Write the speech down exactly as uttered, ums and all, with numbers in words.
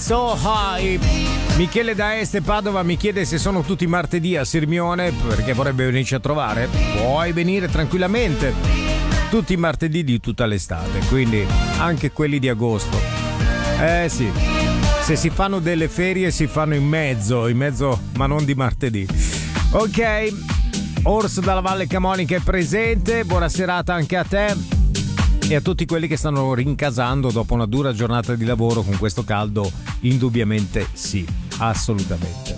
So High. Michele da Este Padova mi chiede se sono tutti martedì a Sirmione perché vorrebbe venirci a trovare. Puoi venire tranquillamente tutti i martedì di tutta l'estate, quindi anche quelli di agosto. Eh sì, se si fanno delle ferie si fanno in mezzo, in mezzo ma non di martedì. Ok, Orso dalla Valle Camonica è presente, buona serata anche a te e a tutti quelli che stanno rincasando dopo una dura giornata di lavoro con questo caldo. Indubbiamente sì, assolutamente.